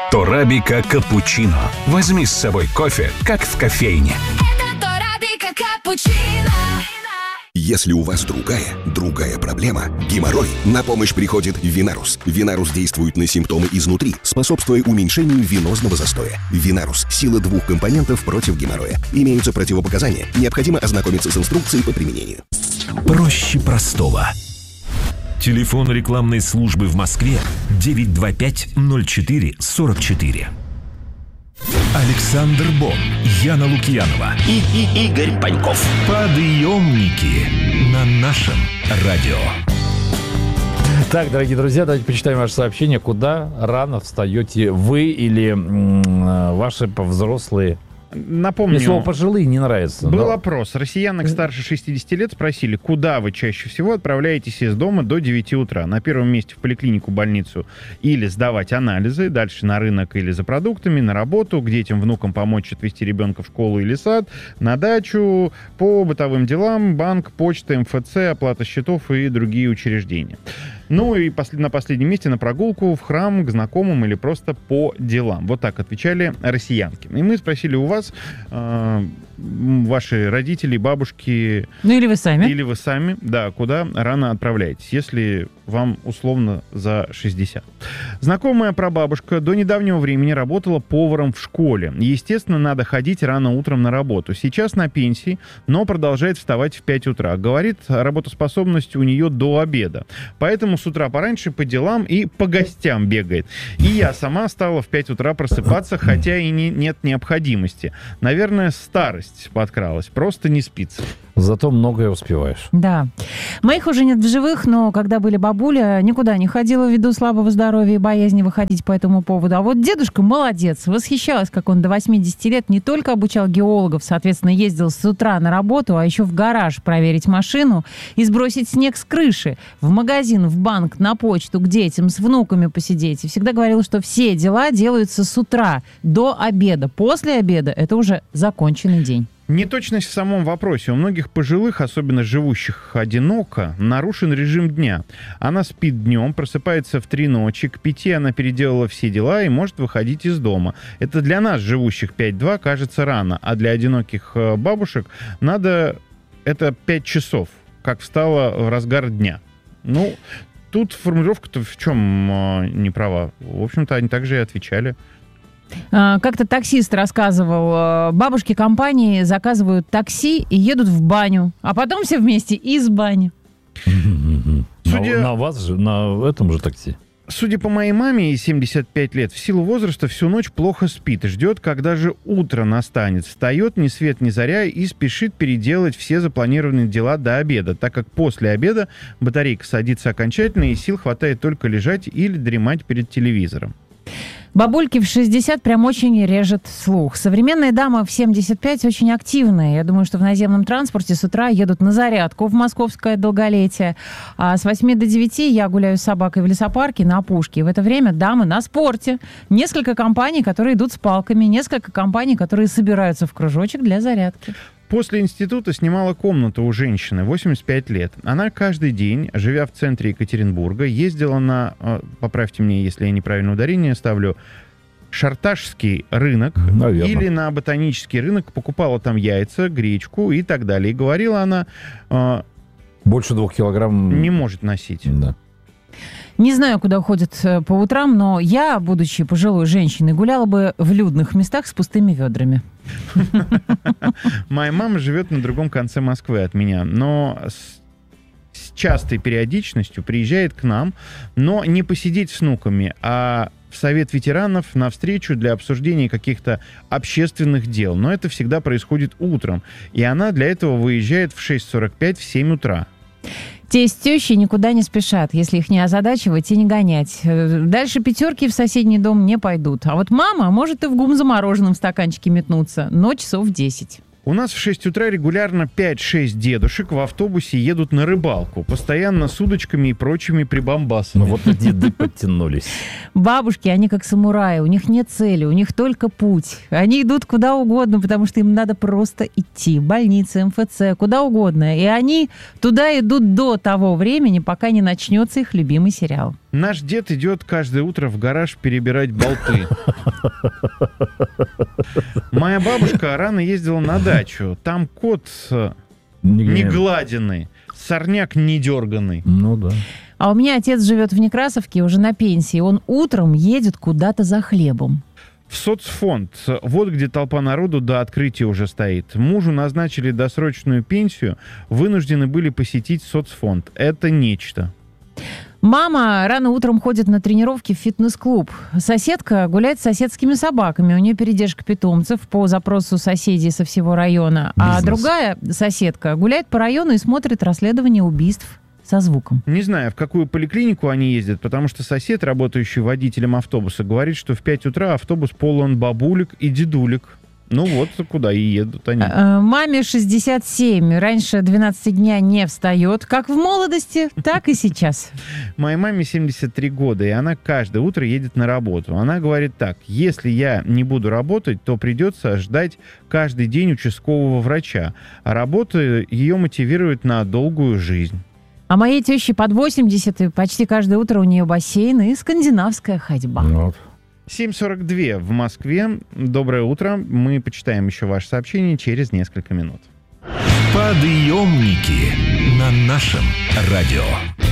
Торабика капучино. Возьми с собой кофе, как в кофейне. Если у вас другая проблема, геморрой, на помощь приходит Винарус. Винарус действует на симптомы изнутри, способствуя уменьшению венозного застоя. Винарус – сила 2 компонентов против геморроя. Имеются противопоказания. Необходимо ознакомиться с инструкцией по применению. Проще простого. Телефон рекламной службы в Москве 925-04-44. Александр Бон, Яна Лукьянова и Игорь Паньков. Подъемники на нашем радио. Так, дорогие друзья, давайте почитаем ваше сообщение. Куда рано встаете вы или ваши повзрослые? Напомню, мне слово «пожилые» не нравится. Был опрос. Россиянок старше 60 лет спросили, куда вы чаще всего отправляетесь из дома до 9 утра. На первом месте в поликлинику, больницу или сдавать анализы, дальше на рынок или за продуктами, на работу, к детям, внукам помочь отвезти ребенка в школу или сад, на дачу, по бытовым делам, банк, почта, МФЦ, оплата счетов и другие учреждения. Ну и на последнем месте на прогулку, в храм, к знакомым или просто по делам. Вот так отвечали россиянки. И мы спросили у вас, ваши родители, бабушки... Ну или вы сами. Или вы сами, да, куда рано отправляетесь, если вам условно за 60. Знакомая прабабушка до недавнего времени работала поваром в школе. Естественно, надо ходить рано утром на работу. Сейчас на пенсии, но продолжает вставать в 5 утра. Говорит, работоспособность у нее до обеда. Поэтому с утра пораньше по делам и по гостям бегает. И я сама стала в 5 утра просыпаться, хотя и нет необходимости. Наверное, старость подкралась. Просто не спится. Зато многое успеваешь. Да. Моих уже нет в живых, но когда были бабуля, никуда не ходила ввиду слабого здоровья и боязни выходить по этому поводу. А вот дедушка молодец. Восхищалась, как он до 80 лет не только обучал геологов, соответственно, ездил с утра на работу, а еще в гараж проверить машину и сбросить снег с крыши, в магазин, в банк, на почту, к детям, с внуками посидеть. И всегда говорил, что все дела делаются с утра, до обеда. После обеда это уже законченный день. Неточность в самом вопросе. У многих пожилых, особенно живущих одиноко, нарушен режим дня. Она спит днем, просыпается в 3 ночи, к 5 она переделала все дела и может выходить из дома. Это для нас, живущих 5-2, кажется рано, а для одиноких бабушек надо это 5 часов, как встала в разгар дня. Ну, тут формулировка-то в чем не права? В общем-то, они также и отвечали. Как-то таксист рассказывал, бабушки компании заказывают такси и едут в баню, а потом все вместе из бани. На вас же, на этом же такси. Судя по моей маме, ей 75 лет, в силу возраста всю ночь плохо спит, ждет, когда же утро настанет, встает ни свет ни заря и спешит переделать все запланированные дела до обеда, так как после обеда батарейка садится окончательно и сил хватает только лежать или дремать перед телевизором. Бабульки в 60 прям очень режет слух. Современная дама в 75 очень активная. Я думаю, что в наземном транспорте с утра едут на зарядку в московское долголетие. А с 8 до 9 я гуляю с собакой в лесопарке на опушке. И в это время дамы на спорте. Несколько компаний, которые идут с палками. Несколько компаний, которые собираются в кружочек для зарядки. После института снимала комнату у женщины, 85 лет. Она каждый день, живя в центре Екатеринбурга, ездила на, поправьте мне, если я неправильное ударение ставлю, Шарташский рынок. Наверное. Или на ботанический рынок, покупала там яйца, гречку и так далее. И говорила она... Больше 2 килограмм... Не может носить. Да. Не знаю, куда ходят по утрам, но я, будучи пожилой женщиной, гуляла бы в людных местах с пустыми ведрами. Моя мама живет на другом конце Москвы от меня, но с частой периодичностью приезжает к нам, но не посидеть с внуками, а в Совет ветеранов на встречу для обсуждения каких-то общественных дел. Но это всегда происходит утром, и она для этого выезжает в 6:45, в 7 утра. Тесть с тещей никуда не спешат, если их не озадачивать и не гонять. Дальше 5 в соседний дом не пойдут. А вот мама может и в ГУМ замороженном стаканчике метнуться, но часов 10. У нас в 6 утра регулярно 5-6 дедушек в автобусе едут на рыбалку. Постоянно с удочками и прочими прибамбасами. Ну вот и деды подтянулись. Бабушки, они как самураи. У них нет цели, у них только путь. Они идут куда угодно, потому что им надо просто идти. Больница, МФЦ, куда угодно. И они туда идут до того времени, пока не начнется их любимый сериал. Наш дед идет каждое утро в гараж перебирать болты. Моя бабушка рано ездила на дачу. Там кот не гладенный, сорняк не дерганый. Ну да. А у меня отец живет в Некрасовке, уже на пенсии. Он утром едет куда-то за хлебом. В соцфонд. Вот где толпа народу до открытия уже стоит. Мужу назначили досрочную пенсию, вынуждены были посетить соцфонд. Это нечто. Мама рано утром ходит на тренировки в фитнес-клуб. Соседка гуляет с соседскими собаками. У нее передержка питомцев по запросу соседей со всего района. А другая соседка гуляет по району и смотрит расследование убийств со звуком. Не знаю, в какую поликлинику они ездят, потому что сосед, работающий водителем автобуса, говорит, что в 5 утра автобус полон бабулек и дедулек. Ну вот, куда и едут они. Маме 67. Раньше 12 дня не встает. Как в молодости, так и сейчас. Моей маме 73 года, и она каждое утро едет на работу. Она говорит так: если я не буду работать, то придется ждать каждый день участкового врача. А работа ее мотивирует на долгую жизнь. А моей теще под 80, и почти каждое утро у нее бассейн и скандинавская ходьба. Вот. 7:42 в Москве. Доброе утро. Мы почитаем еще ваше сообщение через несколько минут. Подъемники на нашем радио.